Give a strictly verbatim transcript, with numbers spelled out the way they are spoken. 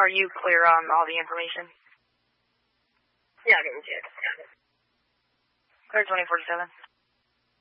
Are you clear on all the information? Yeah, I didn't check. Clear twenty forty-seven.